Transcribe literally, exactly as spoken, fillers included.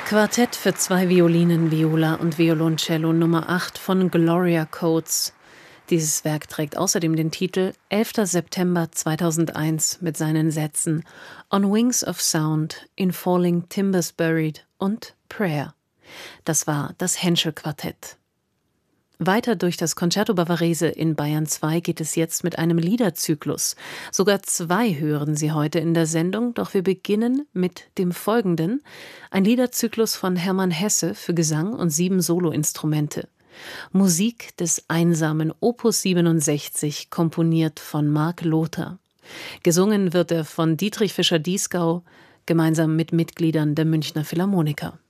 Quartett für zwei Violinen, Viola und Violoncello Nummer acht von Gloria Coates. Dieses Werk trägt außerdem den Titel elfter September zweitausendeins mit seinen Sätzen On Wings of Sound, In Falling Timbers Buried und Prayer. Das war das Henschel-Quartett. Weiter durch das Concerto Bavarese in Bayern zwei geht es jetzt mit einem Liederzyklus. Sogar zwei hören Sie heute in der Sendung, doch wir beginnen mit dem folgenden. Ein Liederzyklus von Hermann Hesse für Gesang und sieben Soloinstrumente. Musik des einsamen Opus siebenundsechzig, komponiert von Marc Lothar. Gesungen wird er von Dietrich Fischer-Dieskau, gemeinsam mit Mitgliedern der Münchner Philharmoniker.